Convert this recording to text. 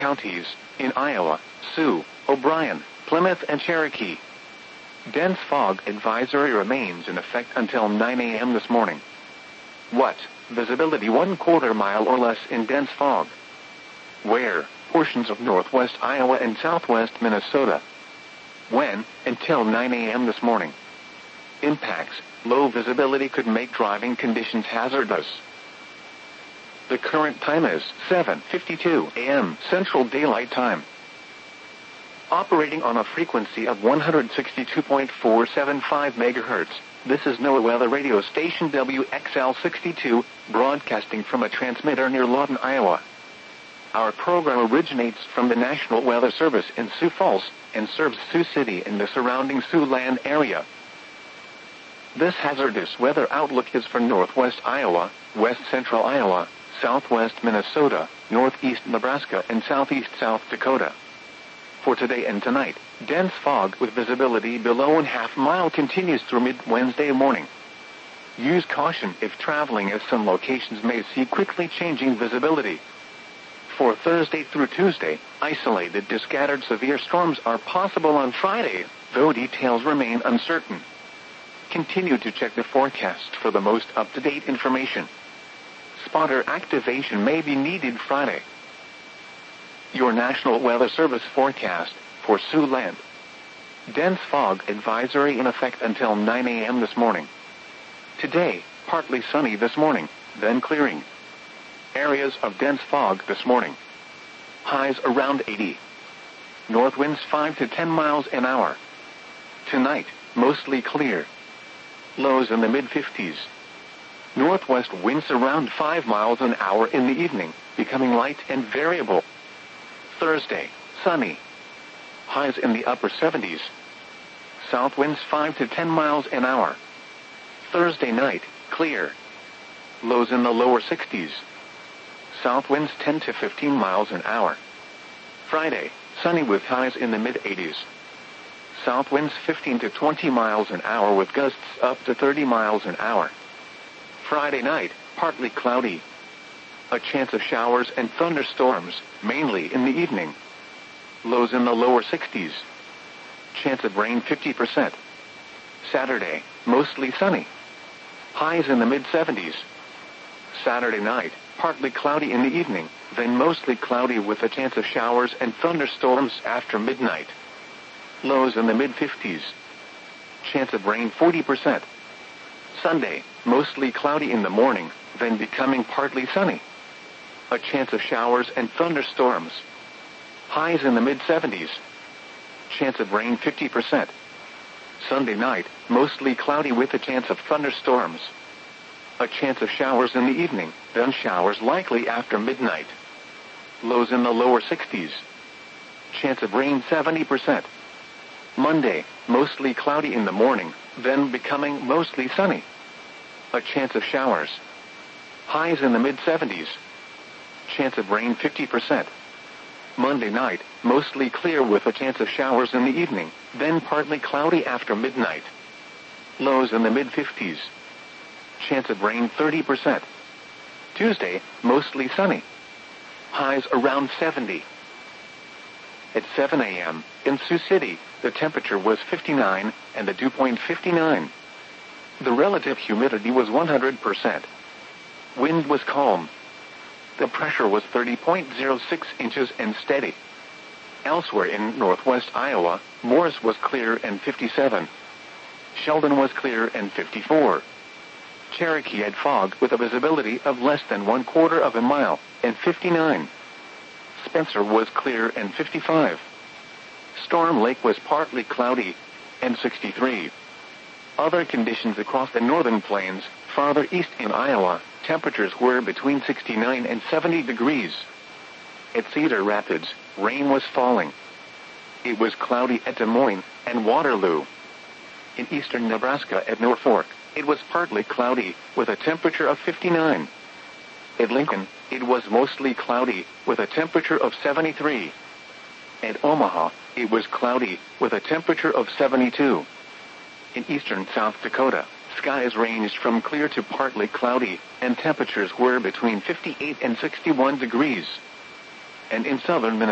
counties, in Iowa, Sioux, O'Brien, Plymouth and Cherokee. Dense fog advisory remains in effect until 9 a.m. this morning. What? Visibility 1/4 mile or less in dense fog. Where? Portions of northwest Iowa and southwest Minnesota. When? Until 9 a.m. this morning. Impacts. Low visibility could make driving conditions hazardous. The current time is 7:52 a.m. Central Daylight Time. Operating on a frequency of 162.475 MHz, this is NOAA Weather Radio Station WXL62, broadcasting from a transmitter near Lawton, Iowa. Our program originates from the National Weather Service in Sioux Falls and serves Sioux City and the surrounding Siouxland area. This hazardous weather outlook is for northwest Iowa, west central Iowa, southwest Minnesota, northeast Nebraska and southeast South Dakota. For today and tonight, dense fog with visibility below ½ mile continues through mid-Wednesday morning. Use caution if traveling, as some locations may see quickly changing visibility. For Thursday through Tuesday, isolated to scattered severe storms are possible on Friday, though details remain uncertain. Continue to check the forecast for the most up-to-date information. Spotter activation may be needed Friday. Your National Weather Service forecast for Siouxland. Dense fog advisory in effect until 9 a.m. this morning. Today, partly sunny this morning, then clearing. Areas of dense fog this morning. Highs around 80. North winds 5 to 10 miles an hour. Tonight, mostly clear. Lows in the mid-50s. Northwest winds around 5 miles an hour in the evening, becoming light and variable. Thursday, sunny. Highs in the upper 70s. South winds 5 to 10 miles an hour. Thursday night, clear. Lows in the lower 60s. South winds 10 to 15 miles an hour. Friday, sunny with highs in the mid-80s. South winds 15 to 20 miles an hour with gusts up to 30 miles an hour. Friday night, partly cloudy. A chance of showers and thunderstorms, mainly in the evening. Lows in the lower 60s. Chance of rain 50%. Saturday, mostly sunny. Highs in the mid-70s. Saturday night, partly cloudy in the evening, then mostly cloudy with a chance of showers and thunderstorms after midnight. Lows in the mid-50s. Chance of rain 40%. Sunday, mostly cloudy in the morning, then becoming partly sunny. A chance of showers and thunderstorms. Highs in the mid-70s. Chance of rain 50%. Sunday night, mostly cloudy with a chance of thunderstorms. A chance of showers in the evening, then showers likely after midnight. Lows in the lower 60s. Chance of rain 70%. Monday, mostly cloudy in the morning, then becoming mostly sunny. A chance of showers. Highs in the mid-70s. Chance of rain 50%. Monday night, mostly clear with a chance of showers in the evening, then partly cloudy after midnight. Lows in the mid-50s. Chance of rain 30%. Tuesday, mostly sunny. Highs around 70. At 7 a.m., in Sioux City, the temperature was 59 and the dew point 59. The relative humidity was 100%. Wind was calm. The pressure was 30.06 inches and steady. Elsewhere in northwest Iowa, Morris was clear and 57. Sheldon was clear and 54. Cherokee had fog with a visibility of less than 1/4 mile and 59. Spencer was clear and 55. Storm Lake was partly cloudy and 63. Other conditions across the northern plains, farther east in Iowa, temperatures were between 69 and 70 degrees. At Cedar Rapids, rain was falling. It was cloudy at Des Moines and Waterloo. In eastern Nebraska at Norfolk, it was partly cloudy with a temperature of 59. At Lincoln, it was mostly cloudy with a temperature of 73. At Omaha, it was cloudy with a temperature of 72. In eastern South Dakota, skies ranged from clear to partly cloudy, and temperatures were between 58 and 61 degrees. And in southern Minnesota,